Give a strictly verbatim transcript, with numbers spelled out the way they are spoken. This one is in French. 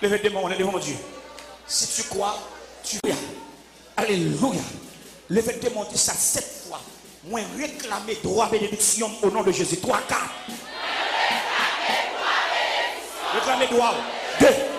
Levez tes mains, on est devant Dieu. Si tu crois, tu viens. Alléluia. Levez tes mains, dis ça sept fois. Moi, réclamer droit bénédiction au nom de Jésus. Trois, quatre. Réclamer droit. Deux.